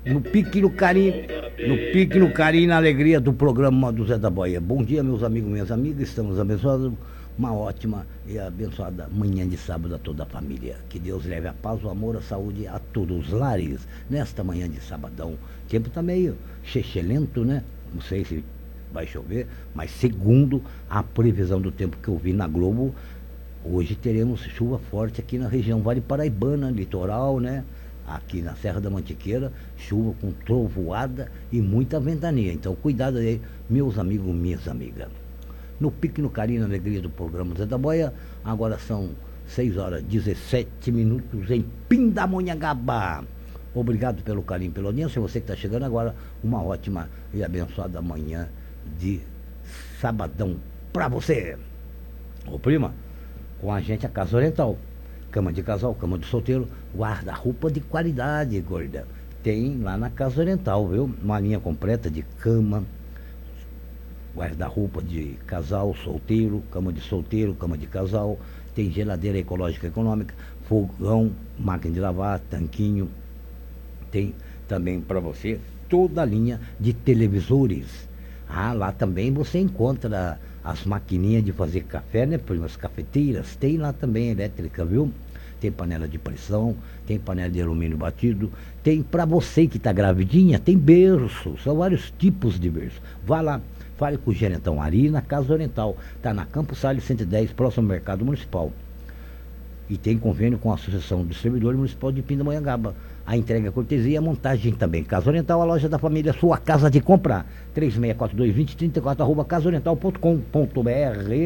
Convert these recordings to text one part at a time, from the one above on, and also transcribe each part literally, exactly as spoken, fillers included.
no pique, no carinho, no pique, no carinho e na alegria do programa do Zé da Boia. Bom dia, meus amigos, minhas amigas, estamos abençoados. Uma ótima e abençoada manhã de sábado a toda a família. Que Deus leve a paz, o amor, a saúde a todos os lares. Nesta manhã de sabadão, o tempo está meio chechelento, né? Não sei se vai chover, mas segundo a previsão do tempo que eu vi na Globo, hoje teremos chuva forte aqui na região Vale Paraibana, litoral, né? Aqui na Serra da Mantiqueira, chuva com trovoada e muita ventania. Então, cuidado aí, meus amigos, minhas amigas. No pique, no carinho, na alegria do programa Zé da Boia, agora são seis horas e dezessete minutos em Pindamonhangaba. Obrigado pelo carinho, pela audiência. Você que está chegando agora, uma ótima e abençoada manhã de sabadão para você. Ô prima, com a gente a Casa Oriental. Cama de casal, cama de solteiro, guarda-roupa de qualidade, gorda. Tem lá na Casa Oriental, viu? Uma linha completa de cama, guarda-roupa de casal, solteiro, cama de solteiro, cama de casal. Tem geladeira ecológica econômica, fogão, máquina de lavar, tanquinho. Tem também para você toda a linha de televisores. Ah, lá também você encontra as maquininhas de fazer café, né, primas? Cafeteiras, tem lá também elétrica, viu? Tem panela de pressão, tem panela de alumínio batido, tem para você que está gravidinha, tem berço, são vários tipos de berço. Vá lá, fale com o gerentão Ari na Casa Oriental, está na Campos Salles cento e dez, próximo ao Mercado Municipal. E tem convênio com a Associação dos Servidores Municipal de Pindamonhangaba. A entrega, a cortesia e a montagem também. Casa Oriental, a loja da família, sua casa de comprar. três seis quatro dois, dois zero três quatro, arroba casa oriental ponto com ponto br.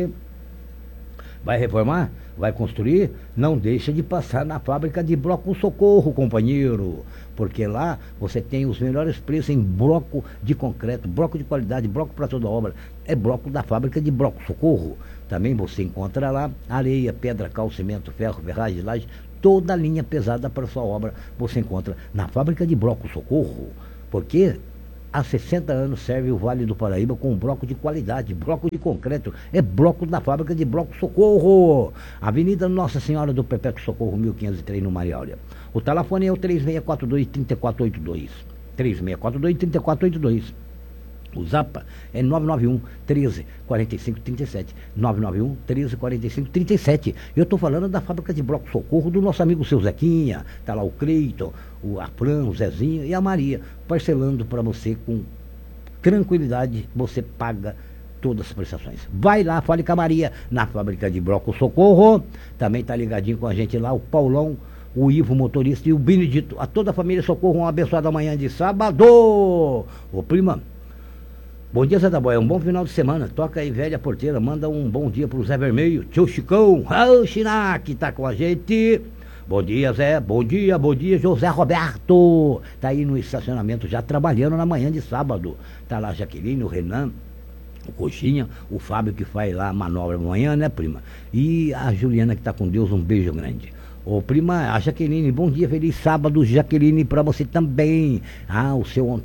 Vai reformar? Vai construir? Não deixa de passar na fábrica de Bloco Socorro, companheiro. Porque lá você tem os melhores preços em bloco de concreto, bloco de qualidade, bloco para toda obra. É bloco da fábrica de Bloco Socorro. Também você encontra lá areia, pedra, cal, cimento, ferro, ferragem, laje, toda a linha pesada para sua obra você encontra na fábrica de Bloco Socorro. Porque há sessenta anos serve o Vale do Paraíba com um bloco de qualidade, bloco de concreto, é bloco da fábrica de Bloco Socorro. Avenida Nossa Senhora do Perpétuo Socorro, mil quinhentos e três, no Mariáurea. O telefone é o três seis quatro dois, três quatro oito dois. três seis quatro dois, três quatro oito dois. O Zapa é nove nove um, treze, quarenta e cinco, trinta e sete. nove nove um, treze, quarenta e cinco, trinta e sete. Eu estou falando da fábrica de Bloco Socorro do nosso amigo seu Zequinha. Está lá o Cleiton, o Afran, o Zezinho e a Maria, parcelando para você com tranquilidade. Você paga todas as prestações. Vai lá, fale com a Maria na fábrica de Bloco Socorro. Também está ligadinho com a gente lá o Paulão, o Ivo motorista e o Benedito. A toda a família Socorro, uma abençoada manhã de sábado. Ô prima, bom dia, Zé da Boia, um bom final de semana. Toca aí, velha porteira, manda um bom dia pro Zé Vermelho, tio Chicão, o Chinac tá com a gente. Bom dia, Zé, bom dia, bom dia, José Roberto. Tá aí no estacionamento já trabalhando na manhã de sábado. Tá lá a Jaqueline, o Renan, o Coxinha, o Fábio que faz lá a manobra amanhã, né, prima? E a Juliana que tá com Deus, um beijo grande. Ô prima, a Jaqueline, bom dia, feliz sábado, Jaqueline, pra você também. Ah, o seu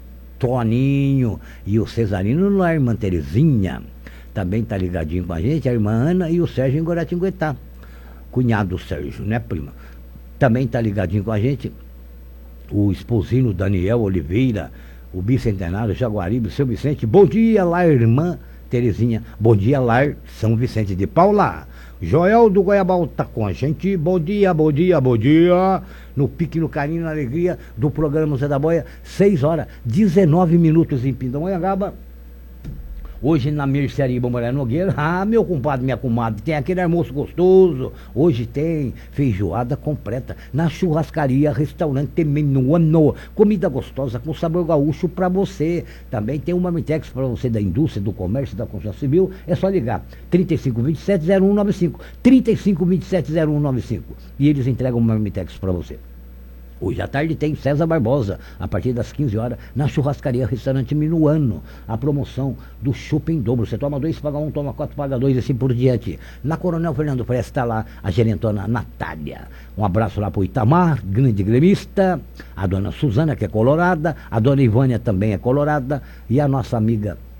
Toninho e o Cesarino lá, a irmã Terezinha também tá ligadinho com a gente, a irmã Ana e o Sérgio em Guaratinguetá, cunhado do Sérgio, né, prima? Também tá ligadinho com a gente o esposinho Daniel Oliveira, o bicentenário Jaguaribe, seu Vicente. Bom dia lá, irmã Terezinha. Bom dia lá, São Vicente de Paula. Joel do Goiabal tá com a gente. Bom dia, bom dia, bom dia. No pique, no carinho, na alegria do programa Zé da Boia. seis horas, dezenove minutos em Pindamonhangaba. Hoje na mercearia Bombaré Nogueira. Ah, meu compadre, minha comadre, tem aquele almoço gostoso. Hoje tem feijoada completa. Na churrascaria, restaurante tem menu ano. Comida gostosa com sabor gaúcho pra você. Também tem uma Marmitex pra você da indústria, do comércio, da construção civil. É só ligar. trinta e cinco, vinte e sete, zero um nove cinco. trinta e cinco, vinte e sete, zero um nove cinco. E eles entregam uma Marmitex pra você. Hoje à tarde tem César Barbosa, a partir das quinze horas, na churrascaria Restaurante Minuano. A promoção do chopp em dobro. Você toma dois, paga um, toma quatro, paga dois, assim por diante. Na Coronel Fernando Prestes está lá a gerentona Natália. Um abraço lá pro Itamar, grande gremista. A dona Suzana, que é colorada. A dona Ivânia também é colorada. E a nossa amiga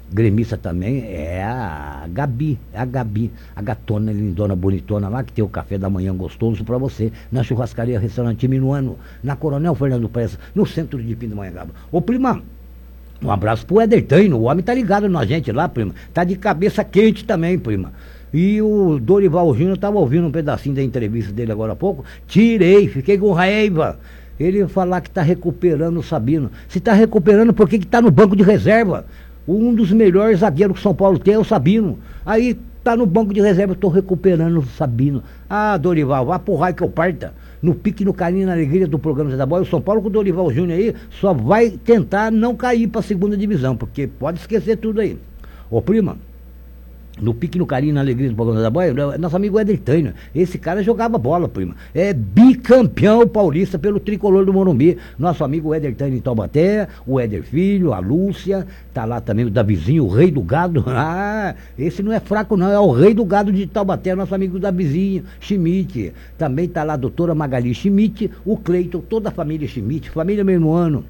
gremista também, é a Gabi, é a Gabi, a gatona, lindona, bonitona lá, que tem o café da manhã gostoso para você, na churrascaria, restaurante Minuano, na Coronel Fernando Pressa, no centro de Pindamonhangaba. Ô, prima, um abraço pro Éder Taino, o homem tá ligado na gente lá, prima, tá de cabeça quente também, prima. E o Dorival Júnior tava ouvindo um pedacinho da entrevista dele agora há pouco, tirei, fiquei com raiva. Ele ia falar que tá recuperando o Sabino. Se tá recuperando, por que que tá no banco de reserva? Um dos melhores zagueiros que São Paulo tem é o Sabino. Aí tá no banco de reserva, eu tô recuperando o Sabino. Ah, Dorival, vá pro raio que eu parta. No pique, no carinho, na alegria do programa Zé da Boia, o São Paulo com o Dorival Júnior aí só vai tentar não cair pra segunda divisão, porque pode esquecer tudo aí. Ô, prima, no pique, no carinho, na alegria do programa da Boia, nosso amigo Éder Taino, esse cara jogava bola, prima, é bicampeão paulista pelo tricolor do Morumbi, nosso amigo Éder Taino em Taubaté, o Éder Filho, a Lúcia, tá lá também o Davizinho, o rei do gado, ah, esse não é fraco não, é o rei do gado de Taubaté, nosso amigo Davizinho, Schmidt, também tá lá a doutora Magali Schmidt, o Cleiton, toda a família Schmidt, família Menuano.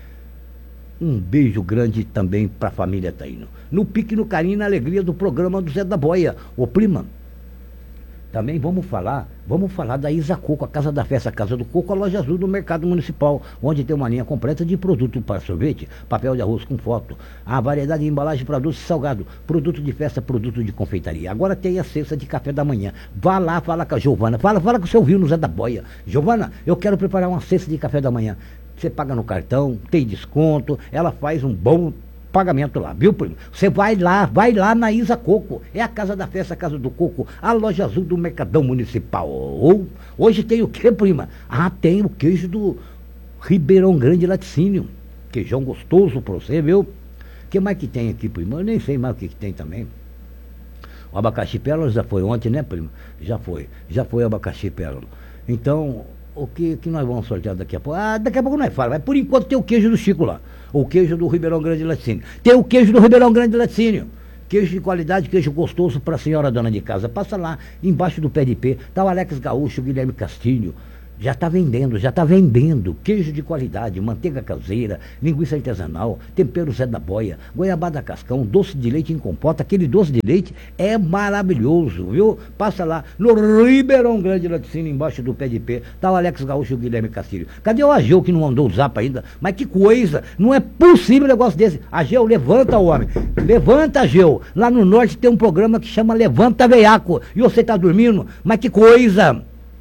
Um beijo grande também para a família Taino. No pique, no carinho e na alegria do programa do Zé da Boia. Ô, prima, também vamos falar, vamos falar da Isa Coco, a Casa da Festa, a Casa do Coco, a loja azul do Mercado Municipal, onde tem uma linha completa de produto para sorvete, papel de arroz com foto, a variedade de embalagem para doce e salgado, produto de festa, produto de confeitaria. Agora tem a cesta de café da manhã. Vá lá, fala com a Giovana, fala, fala com o seu viu no Zé da Boia. Giovana, eu quero preparar uma cesta de café da manhã. Você paga no cartão, tem desconto, ela faz um bom pagamento lá, viu, primo? Você vai lá, vai lá na Isa Coco, é a Casa da Festa, a Casa do Coco, a loja azul do Mercadão Municipal. Ou, hoje tem o que, prima? Ah, tem o queijo do Ribeirão Grande Laticínio, queijão gostoso pra você, viu? O que mais que tem aqui, prima? Eu nem sei mais o que, que tem também. O abacaxi pérola já foi ontem, né, prima? Já foi, já foi o abacaxi pérola. Então, o que, que nós vamos sortear daqui a pouco? Ah, daqui a pouco nós falamos, mas por enquanto tem o queijo do Chico lá, o queijo do Ribeirão Grande Laticínio. Tem o queijo do Ribeirão Grande Laticínio, queijo de qualidade, queijo gostoso para a senhora dona de casa. Passa lá, embaixo do pé de pé, tá o Alex Gaúcho, o Guilherme Castilho. Já está vendendo, já está vendendo queijo de qualidade, manteiga caseira, linguiça artesanal, tempero Zé da Boia, goiabada cascão, doce de leite em compota. Aquele doce de leite é maravilhoso, viu? Passa lá no Ribeirão Grande Laticínio, embaixo do pé de pé, tá o Alex Gaúcho e o Guilherme Castilho. Cadê o Ageu que não mandou o zap ainda? Mas que coisa, não é possível um negócio desse. Ageu, levanta, homem, levanta, Ageu. Lá no norte tem um programa que chama Levanta Veiaco, e você tá dormindo? Mas que coisa.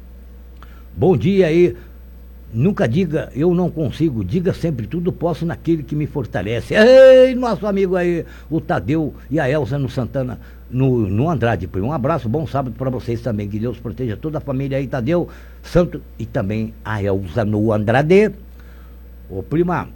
Bom dia aí, nunca diga eu não consigo, diga sempre tudo posso naquele que me fortalece. Ei, nosso amigo aí, o Tadeu e a Elza no Santana, no, no Andrade. Um abraço, bom sábado para vocês também, que Deus proteja toda a família aí, Tadeu, Santo e também a Elza no Andrade. Ô prima,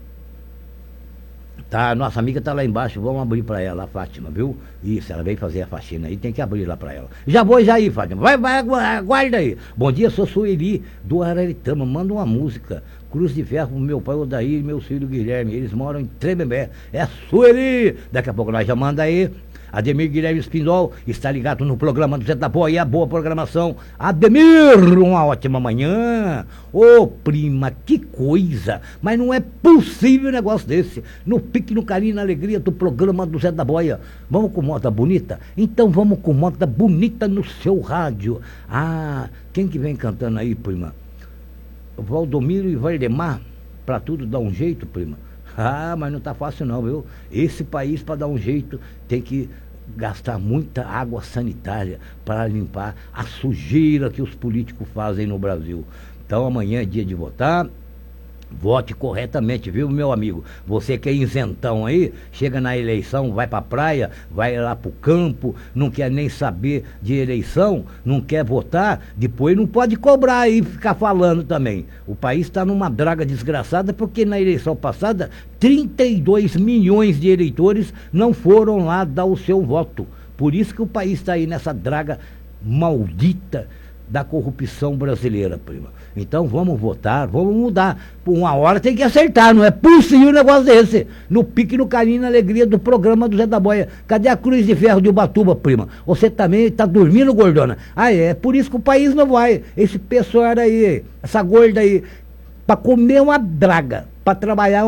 tá, nossa amiga tá lá embaixo, vamos abrir pra ela, a Fátima, viu? Isso, ela veio fazer a faxina aí, tem que abrir lá pra ela. Já vou já aí, Fátima, vai, vai, aguarda aí. Bom dia, sou Sueli, do Araritama, manda uma música, Cruz de Ferro pro meu pai Odair e meu filho Guilherme, eles moram em Tremembé, é Sueli, daqui a pouco nós já manda aí. Ademir Guilherme Espindol está ligado no programa do Zé da Boia, boa programação. Ademir, uma ótima manhã. Ô, oh, prima, que coisa, mas não é possível um negócio desse. No pique, no carinho, na alegria do programa do Zé da Boia. Vamos com moda bonita? Então vamos com moda bonita no seu rádio. Ah, quem que vem cantando aí, prima? Valdomiro e Valdemar, pra tudo dar um jeito, prima. Ah, mas não tá fácil não, viu? Esse país, para dar um jeito, tem que gastar muita água sanitária para limpar a sujeira que os políticos fazem no Brasil. Então amanhã é dia de votar. Vote corretamente, viu, meu amigo? Você que é isentão aí, chega na eleição, vai pra praia, vai lá pro campo, não quer nem saber de eleição, não quer votar, depois não pode cobrar aí e ficar falando também. O país está numa draga desgraçada porque na eleição passada, trinta e dois milhões de eleitores não foram lá dar o seu voto. Por isso que o país está aí nessa draga maldita da corrupção brasileira, prima. Então vamos votar, vamos mudar. Por uma hora tem que acertar, não é possível um negócio desse. No pique, no carinho, na alegria do programa do Zé da Boia. Cadê a Cruz de Ferro de Ubatuba, prima? Você também está dormindo, gordona? Ah, é, por isso que o país não vai. Esse pessoal aí, essa gorda aí, para comer uma draga, para trabalhar uma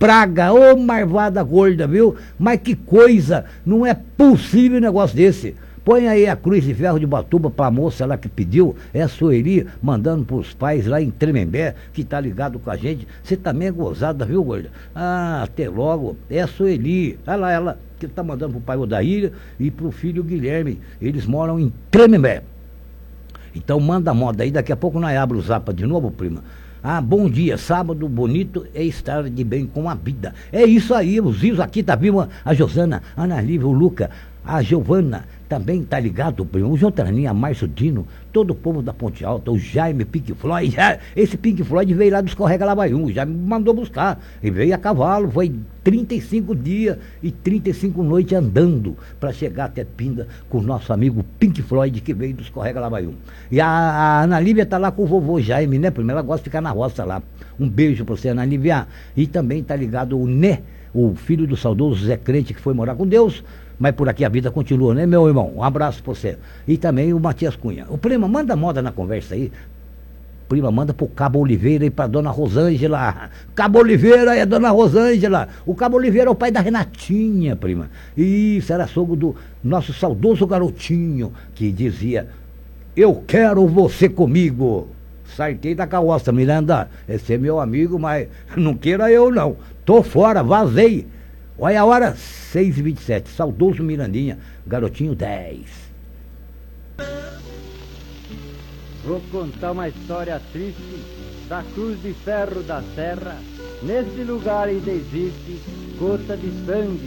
praga, ô marvada gorda, viu? Mas que coisa, não é possível um negócio desse. Põe aí a cruz de ferro de Ubatuba pra moça lá que pediu, é a Sueli, mandando pros pais lá em Tremembé, que tá ligado com a gente. Você também é gozada, viu, gorda? Ah, até logo, é a Sueli. Olha lá, ela que tá mandando pro pai Odair e pro filho Guilherme. Eles moram em Tremembé. Então manda a moda aí, daqui a pouco nós abrimos o Zapa de novo, prima. Ah, bom dia, sábado bonito é estar de bem com a vida. É isso aí, os rios aqui, tá vindo a Josana, a Ana Lívia, o Luca, a Giovana, também tá ligado, primo, o Jotraninha, Márcio Dino, todo o povo da Ponte Alta, o Jaime Pink Floyd, esse Pink Floyd veio lá do Escorrega Labaiú, já me mandou buscar, e veio a cavalo, foi trinta e cinco dias e trinta e cinco noites andando para chegar até Pinda com o nosso amigo Pink Floyd, que veio do Escorrega Labaiú. E a, a Ana Lívia tá lá com o vovô Jaime, né, primo? Ela gosta de ficar na roça lá. Um beijo pra você, Ana Lívia. E também tá ligado o Né, o filho do saudoso Zé Crente, que foi morar com Deus, mas por aqui a vida continua, né, meu irmão? Um abraço pra você. E também o Matias Cunha. O prima, manda moda na conversa aí. Prima, manda pro Cabo Oliveira e pra dona Rosângela. Cabo Oliveira é dona Rosângela. O Cabo Oliveira é o pai da Renatinha, prima. Isso, era sogro do nosso saudoso garotinho, que dizia: eu quero você comigo. Sartei da carroça, Miranda. Esse é meu amigo, mas não queira eu não. Tô fora, vazei. Olha a hora, seis e vinte e sete. Saudoso Mirandinha, garotinho dez. Vou contar uma história triste da Cruz de Ferro da Serra. Nesse lugar ainda existe gota de sangue